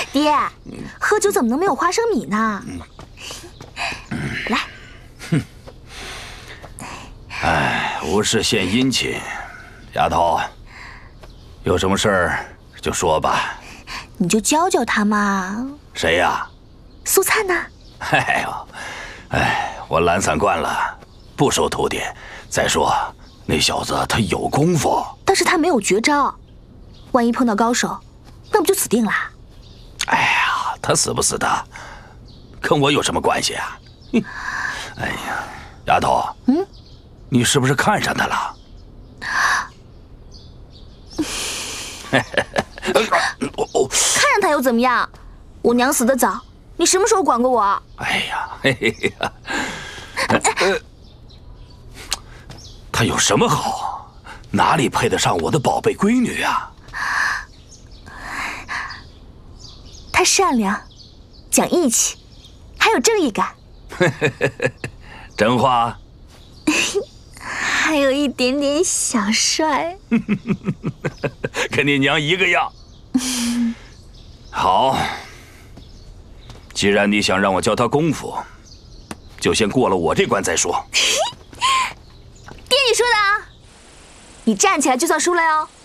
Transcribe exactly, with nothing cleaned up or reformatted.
爹，喝酒怎么能没有花生米呢？来。 哼。哎，无事献殷勤，丫头，有什么事儿就说吧。 你就教教他嘛。 谁呀？ 苏灿呢？ 哎呦，哎，我懒散惯了，不收徒弟。再说，那小子他有功夫， 但是他没有绝招，万一碰到高手，那不就死定了？ 哎呀，他死不死的，跟我有什么关系啊？哎呀，丫头，嗯，你是不是看上他了？ 看上他又怎么样？我娘死得早，你什么时候管过我？ 哎呀，嘿呀，呃，他有什么好？哪里配得上我的宝贝闺女啊？ 他善良，讲义气，还有正义感。 真话？ 还有一点点小帅。 跟你娘一个样。好，既然你想让我教他功夫，就先过了我这关再说。 爹，你说的啊！你站起来就算输了哟。